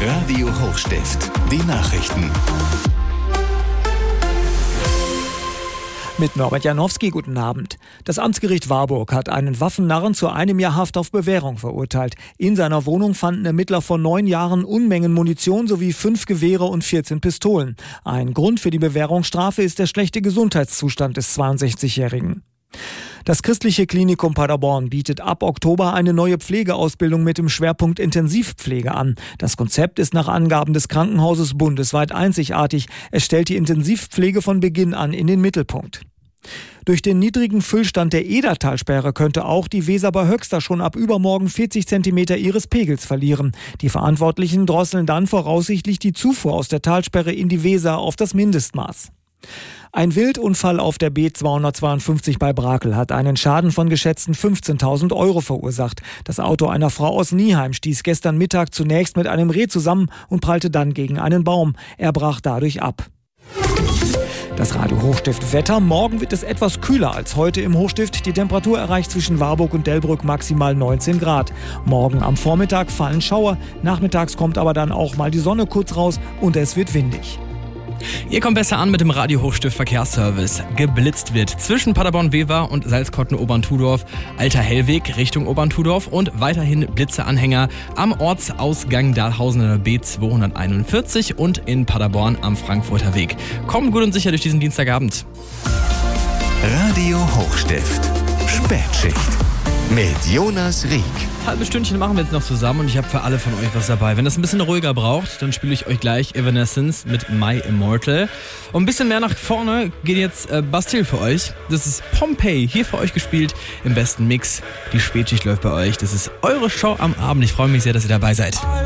Radio Hochstift, die Nachrichten. Mit Norbert Janowski, guten Abend. Das Amtsgericht Warburg hat einen Waffennarren zu 1 Jahr Haft auf Bewährung verurteilt. In seiner Wohnung fanden Ermittler vor 9 Jahren Unmengen Munition sowie 5 Gewehre und 14 Pistolen. Ein Grund für die Bewährungsstrafe ist der schlechte Gesundheitszustand des 62-Jährigen. Das Christliche Klinikum Paderborn bietet ab Oktober eine neue Pflegeausbildung mit dem Schwerpunkt Intensivpflege an. Das Konzept ist nach Angaben des Krankenhauses bundesweit einzigartig. Es stellt die Intensivpflege von Beginn an in den Mittelpunkt. Durch den niedrigen Füllstand der Edertalsperre könnte auch die Weser bei Höxter schon ab übermorgen 40 Zentimeter ihres Pegels verlieren. Die Verantwortlichen drosseln dann voraussichtlich die Zufuhr aus der Talsperre in die Weser auf das Mindestmaß. Ein Wildunfall auf der B252 bei Brakel hat einen Schaden von geschätzten 15.000 € verursacht. Das Auto einer Frau aus Nieheim stieß gestern Mittag zunächst mit einem Reh zusammen und prallte dann gegen einen Baum. Er brach dadurch ab. Das Radio Hochstift Wetter. Morgen wird es etwas kühler als heute im Hochstift. Die Temperatur erreicht zwischen Warburg und Delbrück maximal 19 Grad. Morgen am Vormittag fallen Schauer. Nachmittags kommt aber dann auch mal die Sonne kurz raus und es wird windig. Ihr kommt besser an mit dem Radio Hochstift Verkehrsservice. Geblitzt wird zwischen Paderborn-Wever und Salzkotten-Oberntudorf, Alter Hellweg Richtung Oberntudorf und weiterhin Blitzeanhänger am Ortsausgang Dahlhausener B241 und in Paderborn am Frankfurter Weg. Kommt gut und sicher durch diesen Dienstagabend. Radio Hochstift, Spätschicht mit Jonas Rieck. Halbes Stündchen machen wir jetzt noch zusammen und ich habe für alle von euch was dabei. Wenn das ein bisschen ruhiger braucht, dann spiele ich euch gleich Evanescence mit My Immortal. Und ein bisschen mehr nach vorne geht jetzt Bastille für euch. Das ist Pompeii, hier für euch gespielt im besten Mix. Die Spätschicht läuft bei euch. Das ist eure Show am Abend. Ich freue mich sehr, dass ihr dabei seid.